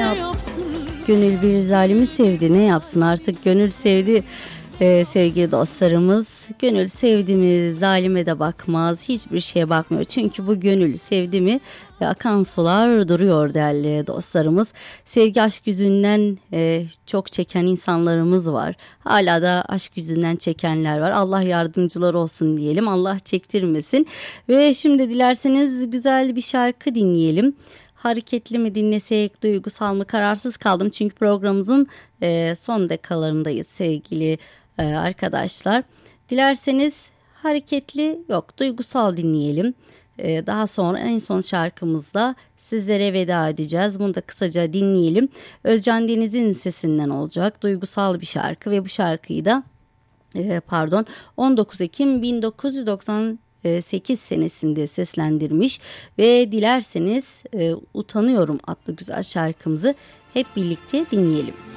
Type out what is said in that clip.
yapsın? Gönül bir zalimi sevdi, ne yapsın artık? Gönül sevdi sevgili dostlarımız. Gönül sevdi mi zalime de bakmaz, hiçbir şeye bakmıyor. Çünkü bu gönül sevdi mi akan sular duruyor değerli dostlarımız. Sevgi aşk yüzünden çok çeken insanlarımız var. Hala da aşk yüzünden çekenler var. Allah yardımcılar olsun diyelim. Allah çektirmesin. Ve şimdi dilerseniz güzel bir şarkı dinleyelim. Hareketli mi dinlesek, duygusal mı, kararsız kaldım. Çünkü programımızın son dakikalarındayız sevgili arkadaşlar. Dilerseniz hareketli yok, duygusal dinleyelim. Daha sonra en son şarkımızda sizlere veda edeceğiz. Bunu da kısaca dinleyelim. Özcan Deniz'in sesinden olacak. Duygusal bir şarkı ve bu şarkıyı da 19 Ekim 1998 senesinde seslendirmiş ve dilerseniz Utanıyorum adlı güzel şarkımızı hep birlikte dinleyelim.